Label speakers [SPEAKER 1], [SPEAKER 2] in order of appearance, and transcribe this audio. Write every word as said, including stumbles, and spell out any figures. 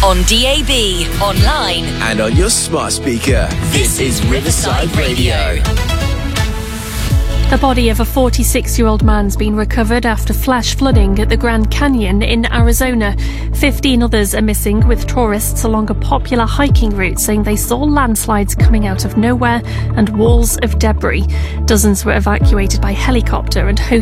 [SPEAKER 1] On D A B, online,
[SPEAKER 2] and on your smart speaker.
[SPEAKER 1] This is Riverside Radio.
[SPEAKER 3] The body of a forty-six-year-old man's been recovered after flash flooding at the Grand Canyon in Arizona. Fifteen others are missing, with tourists along a popular hiking route saying they saw landslides coming out of nowhere and walls of debris. Dozens were evacuated by helicopter and